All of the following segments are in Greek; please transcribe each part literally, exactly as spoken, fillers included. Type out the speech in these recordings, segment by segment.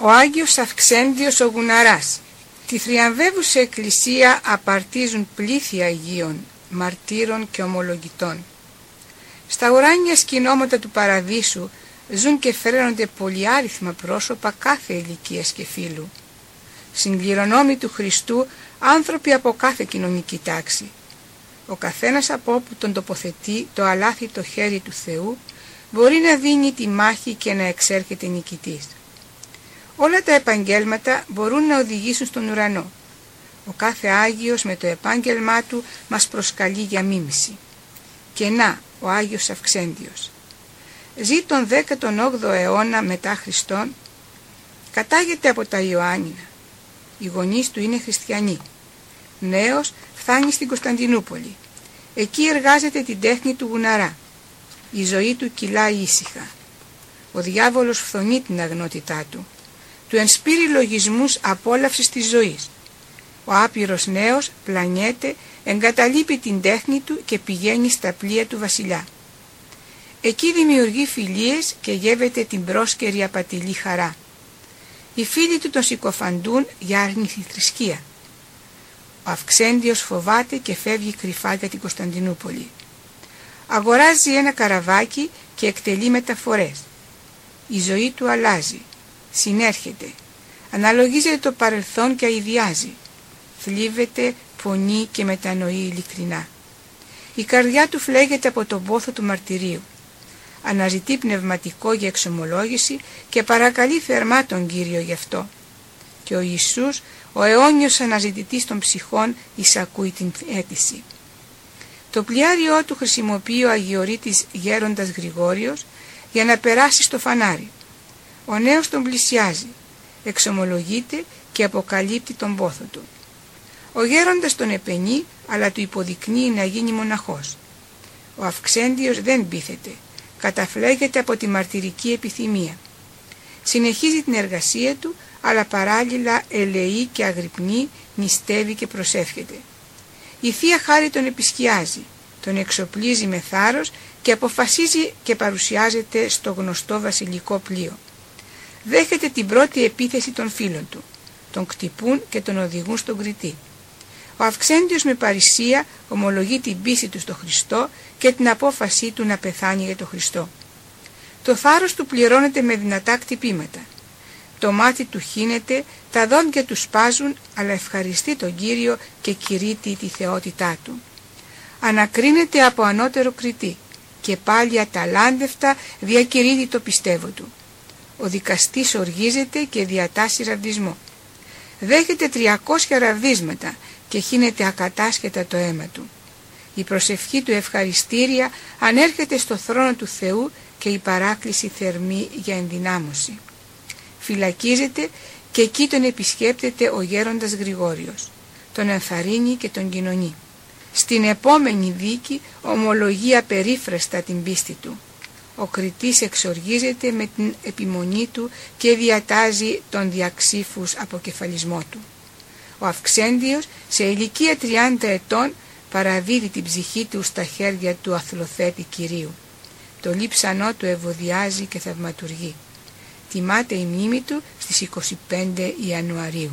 Ο Άγιος Αυξέντιος ο Γουναράς. Τη θριαμβεύουσα εκκλησία απαρτίζουν πλήθη Αγίων, μαρτύρων και ομολογητών. Στα ουράνια σκηνώματα του παραδείσου ζουν και φέρνονται πολυάριθμα πρόσωπα κάθε ηλικίας και φύλου. Συγκληρονόμοι του Χριστού, άνθρωποι από κάθε κοινωνική τάξη. Ο καθένας από όπου τον τοποθετεί το αλάθητο χέρι του Θεού μπορεί να δίνει τη μάχη και να εξέρχεται νικητής. Όλα τα επαγγέλματα μπορούν να οδηγήσουν στον ουρανό. Ο κάθε Άγιος με το επάγγελμά του μας προσκαλεί για μίμηση. Και να, ο Άγιος Αυξέντιος. Ζει τον δέκατον όγδοο αιώνα μετά Χριστόν. Κατάγεται από τα Ιωάννινα. Οι γονείς του είναι χριστιανοί. Νέος φτάνει στην Κωνσταντινούπολη. Εκεί εργάζεται την τέχνη του Γουναρά. Η ζωή του κυλάει ήσυχα. Ο διάβολος φθονεί την αγνότητά του. Του ενспείρει λογισμούς απόλαυσης της ζωής. Ο άπειρος νέος πλανιέται, εγκαταλείπει την τέχνη του και πηγαίνει στα πλοία του βασιλιά. Εκεί δημιουργεί φιλίες και γεύεται την πρόσκαιρη απατηλή χαρά. Οι φίλοι του τον συκοφαντούν για άρνηθη θρησκεία. Ο Αυξέντιος φοβάται και φεύγει κρυφά για την Κωνσταντινούπολη. Αγοράζει ένα καραβάκι και εκτελεί μεταφορές. Η ζωή του αλλάζει, συνέρχεται, αναλογίζεται το παρελθόν και αηδιάζει. Θλίβεται, πονεί και μετανοεί ειλικρινά. Η καρδιά του φλέγεται από τον πόθο του μαρτυρίου. Αναζητεί πνευματικό για εξομολόγηση και παρακαλεί θερμά τον Κύριο γι' αυτό. Και ο Ιησούς, ο αιώνιος αναζητητής των ψυχών, εισακούει την αίτηση. Το πλοιάριό του χρησιμοποιεί ο Αγιορείτης γέροντας Γρηγόριος για να περάσει στο φανάρι. Ο νέος τον πλησιάζει, εξομολογείται και αποκαλύπτει τον πόθο του. Ο γέροντας τον επενεί, αλλά του υποδεικνύει να γίνει μοναχός. Ο Αυξέντιος δεν πείθεται, καταφλέγεται από τη μαρτυρική επιθυμία. Συνεχίζει την εργασία του, αλλά παράλληλα ελεεί και αγρυπνεί, νηστεύει και προσεύχεται. Η Θεία Χάρη τον επισκιάζει, τον εξοπλίζει με θάρρος και αποφασίζει και παρουσιάζεται στο γνωστό βασιλικό πλοίο. Δέχεται την πρώτη επίθεση των φίλων του, τον κτυπούν και τον οδηγούν στον Κρητή. Ο Αυξέντιος με παρησία ομολογεί την πίστη του στο Χριστό και την απόφασή του να πεθάνει για τον Χριστό. Το θάρρος του πληρώνεται με δυνατά κτυπήματα. Το μάτι του χύνεται, τα δόντια του σπάζουν, αλλά ευχαριστεί τον Κύριο και κηρύττει τη θεότητά του. Ανακρίνεται από ανώτερο Κρητή και πάλι αταλάντευτα διακηρύττει το πιστεύω του. Ο δικαστής οργίζεται και διατάσσει ραβδισμό. Δέχεται τριακόσια ραβδίσματα και χύνεται ακατάσχετα το αίμα του. Η προσευχή του ευχαριστήρια ανέρχεται στο θρόνο του Θεού και η παράκληση θερμή για ενδυνάμωση. Φυλακίζεται και εκεί τον επισκέπτεται ο γέροντας Γρηγόριος. Τον ενθαρρύνει και τον κοινωνεί. Στην επόμενη δίκη ομολογεί απερίφραστα την πίστη του. Ο Κρητής εξοργίζεται με την επιμονή του και διατάζει τον διαξύφους αποκεφαλισμό του. Ο Αυξέντιος σε ηλικία τριάντα ετών παραδίδει την ψυχή του στα χέρια του αθλοθέτη Κυρίου. Το λείψανό του ευωδιάζει και θαυματουργεί. Τιμάται η μνήμη του στις είκοσι πέντε Ιανουαρίου.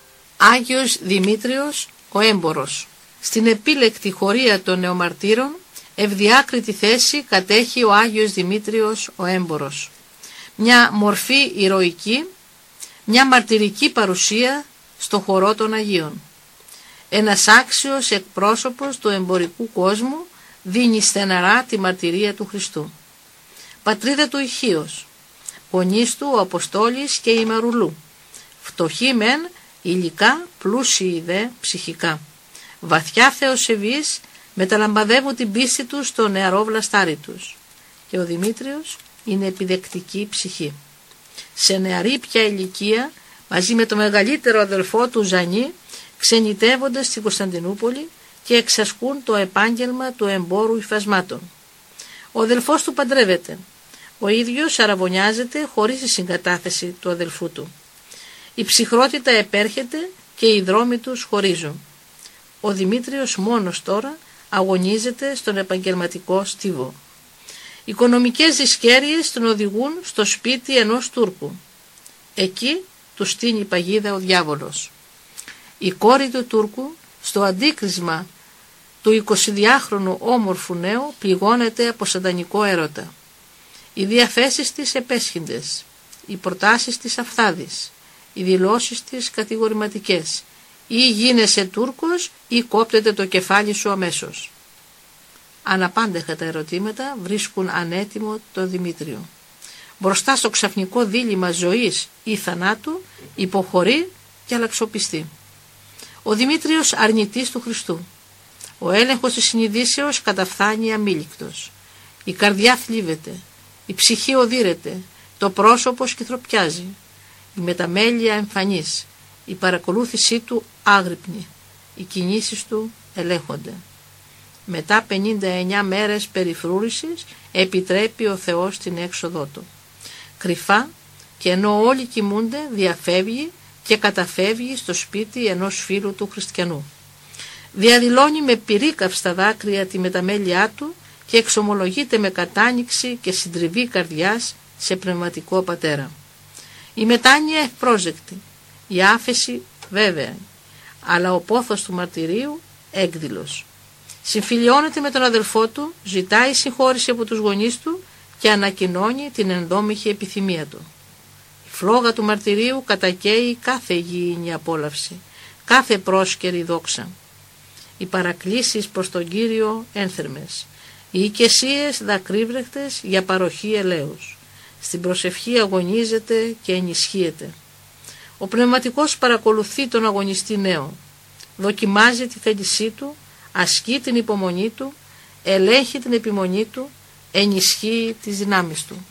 Άγιος Δημήτριος ο Έμπορος. Στην επίλεκτη χωρία των νεομαρτύρων ευδιάκριτη θέση κατέχει ο Άγιος Δημήτριος ο Έμπορος. Μια μορφή ηρωική, μια μαρτυρική παρουσία στο χορό των Αγίων. Ένας άξιος εκπρόσωπος του εμπορικού κόσμου δίνει στεναρά τη μαρτυρία του Χριστού. Πατρίδα του Ηχείος, γονείς του ο Αποστόλης και η Μαρουλού. Φτωχοί μεν, υλικά, πλούσιοι δε ψυχικά. Βαθιά θεοσεβείς, μεταλαμπαδεύουν την πίστη τους στο νεαρό βλαστάρι τους. Και ο Δημήτριος είναι επιδεκτική ψυχή. Σε νεαρή πια ηλικία, μαζί με το μεγαλύτερο αδελφό του Ζανί, ξενιτεύονται στην Κωνσταντινούπολη και εξασκούν το επάγγελμα του εμπόρου υφασμάτων. Ο αδελφός του παντρεύεται. Ο ίδιος αραβωνιάζεται χωρίς τη συγκατάθεση του αδελφού του. Η ψυχρότητα επέρχεται και οι δρόμοι τους χωρίζουν. Ο Δημήτριος μόνος τώρα αγωνίζεται στον επαγγελματικό στίβο. Οικονομικές δυσκέρειες τον οδηγούν στο σπίτι ενός Τούρκου. Εκεί του στείνει παγίδα ο διάβολος. Η κόρη του Τούρκου, στο αντίκρισμα του εικοσιδυάχρονου όμορφου νέου, πληγώνεται από σατανικό έρωτα. Οι διαθέσεις της επέσχυντες, οι προτάσεις της αυθάδεις, οι δηλώσεις της κατηγορηματικές, ή γίνεσαι Τούρκος ή κόπτεται το κεφάλι σου αμέσως. Αναπάντεχα τα ερωτήματα βρίσκουν ανέτοιμο το Δημήτριο. Μπροστά στο ξαφνικό δίλημμα ζωής ή θανάτου υποχωρεί και αλλαξοπιστεί. Ο Δημήτριος αρνητής του Χριστού. Ο έλεγχος της συνειδήσεως καταφθάνει αμήλικτος. Η καρδιά θλίβεται, η ψυχή οδύρεται, το πρόσωπο σκυθροπιάζει. Η μεταμέλεια εμφανής, η παρακολούθησή του άγρυπνη, οι κινήσεις του ελέγχονται. Μετά πενήντα εννιά μέρες περιφρούρησης επιτρέπει ο Θεός την έξοδό του. Κρυφά και ενώ όλοι κοιμούνται διαφεύγει και καταφεύγει στο σπίτι ενός φίλου του χριστιανού. Διαδηλώνει με πυρίκαυστα δάκρυα τη μεταμέλειά του και εξομολογείται με κατάνοιξη και συντριβή καρδιάς σε πνευματικό πατέρα. Η μετάνοια ευπρόσδεκτη, η άφεση βέβαια, αλλά ο πόθος του μαρτυρίου έκδηλος. Συμφιλιώνεται με τον αδελφό του, ζητάει συγχώρηση από τους γονείς του και ανακοινώνει την ενδόμηχη επιθυμία του. Η φλόγα του μαρτυρίου κατακαίει κάθε υγιεινή απόλαυση, κάθε πρόσκαιρη δόξα. Οι παρακλήσεις προς τον Κύριο ένθερμες, οι οικεσίες δακρύβρεχτες για παροχή ελέους. Στην προσευχή αγωνίζεται και ενισχύεται. Ο πνευματικός παρακολουθεί τον αγωνιστή νέο, δοκιμάζει τη θέλησή του, ασκεί την υπομονή του, ελέγχει την επιμονή του, ενισχύει τις δυνάμεις του.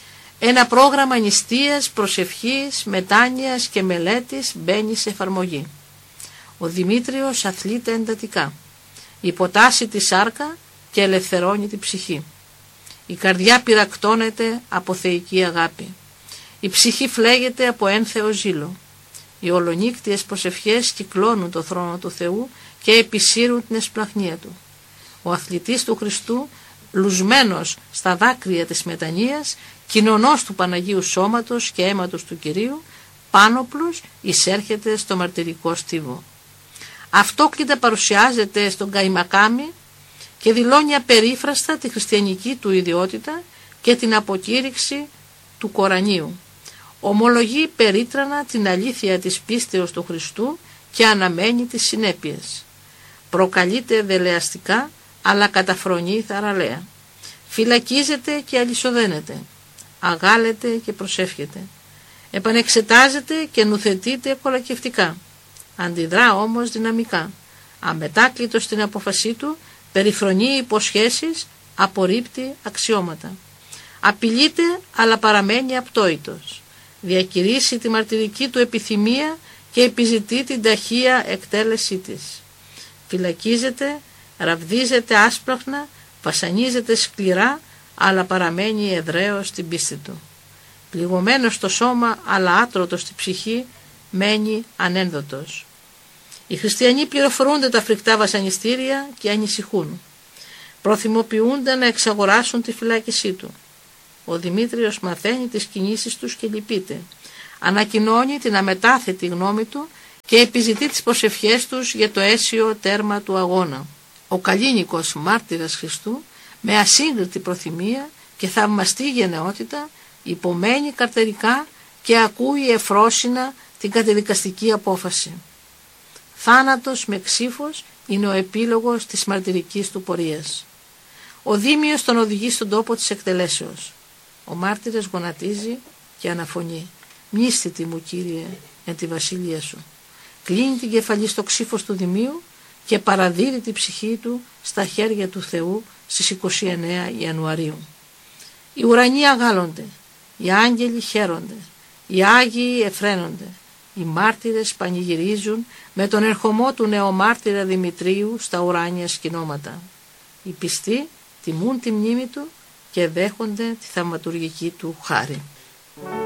Ένα πρόγραμμα νηστείας, προσευχής, μετάνοιας και μελέτης μπαίνει σε εφαρμογή. Ο Δημήτριος αθλείται εντατικά, υποτάσσει τη σάρκα και ελευθερώνει τη ψυχή. Η καρδιά πυρακτώνεται από θεϊκή αγάπη. Η ψυχή φλέγεται από ένθεο ζήλο. Οι ολονύκτιες προσευχές κυκλώνουν το θρόνο του Θεού και επισύρουν την εσπλαχνία του. Ο αθλητής του Χριστού, λουσμένος στα δάκρυα της μετανοίας, κοινωνός του Παναγίου Σώματος και αίματος του Κυρίου, πάνωπλος εισέρχεται στο μαρτυρικό στίβο. Αυτόκλητα παρουσιάζεται στον Καϊμακάμι και δηλώνει απερίφραστα τη χριστιανική του ιδιότητα και την αποκήρυξη του Κορανίου. Ομολογεί περίτρανα την αλήθεια της πίστεως του Χριστού και αναμένει τις συνέπειες. Προκαλείται δελεαστικά αλλά καταφρονεί θαραλέα. Φυλακίζεται και αλυσοδένεται. Αγάλεται και προσεύχεται. Επανεξετάζεται και νουθετείται κολακευτικά. Αντιδρά όμως δυναμικά. Αμετάκλητος στην απόφασή του, περιφρονεί υποσχέσεις, απορρίπτει αξιώματα. Απειλείται αλλά παραμένει απτόητος. Διακηρύσει τη μαρτυρική του επιθυμία και επιζητεί την ταχεία εκτέλεσή της. Φυλακίζεται, ραβδίζεται άσπραχνα, βασανίζεται σκληρά, αλλά παραμένει εδραίος στην πίστη του. Πληγωμένος στο σώμα, αλλά άτρωτος στη ψυχή, μένει ανένδοτος. Οι χριστιανοί πληροφορούνται τα φρικτά βασανιστήρια και ανησυχούν. Προθυμοποιούνται να εξαγοράσουν τη φυλάκισή του. Ο Δημήτριος μαθαίνει τις κινήσεις τους και λυπείται. Ανακοινώνει την αμετάθετη γνώμη του και επιζητεί τις προσευχές τους για το αίσιο τέρμα του αγώνα. Ο Καλίνικος μάρτυρας Χριστού, με ασύγκριτη προθυμία και θαυμαστή γενναιότητα, υπομένει καρτερικά και ακούει εφρόσινα την κατεδικαστική απόφαση. Θάνατος με ξύφος είναι ο επίλογος της μαρτυρικής του πορείας. Ο Δήμιος τον οδηγεί στον τόπο της εκτελέσεως. Ο μάρτυρας γονατίζει και αναφωνεί: «Μνήστητη μου, Κύριε, εν τη βασιλεία σου». Κλείνει την κεφαλή στο ξύφος του Δημίου και παραδίδει τη ψυχή του στα χέρια του Θεού στις είκοσι εννέα Ιανουαρίου. Οι ουρανοί αγάλλονται, οι άγγελοι χαίρονται, οι Άγιοι εφραίνονται, οι μάρτυρες πανηγυρίζουν με τον ερχομό του νεομάρτυρα Δημητρίου στα ουράνια σκηνώματα. Οι πιστοί τιμούν τη μνήμη του και δέχονται τη θαυματουργική του χάρη.